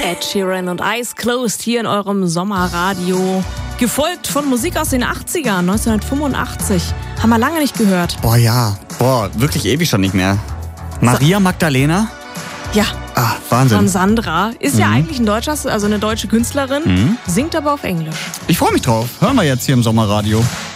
Ed Sheeran und Eyes Closed hier in eurem Sommerradio. Gefolgt von Musik aus den 80ern, 1985. Haben wir lange nicht gehört. Wirklich ewig schon nicht mehr. Maria Magdalena? Ja. Ah, Wahnsinn. Von Sandra. Ist ja eigentlich eine deutsche Künstlerin, singt aber auf Englisch. Ich freue mich drauf. Hören wir jetzt hier im Sommerradio.